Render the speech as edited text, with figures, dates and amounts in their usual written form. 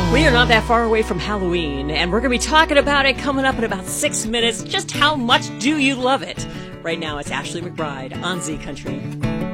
We are not that far away from Halloween, and we're going to be talking about it coming up in about 6 minutes. Just how much do you love it? Right now, it's Ashley McBride on Z Country.